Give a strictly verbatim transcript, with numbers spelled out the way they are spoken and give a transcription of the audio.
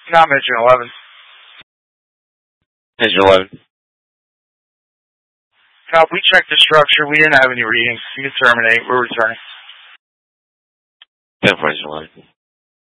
Not mention eleven. Engine eleven. Pal, we checked the structure. We didn't have any readings. You can terminate. We're returning. ten four, Engine eleven.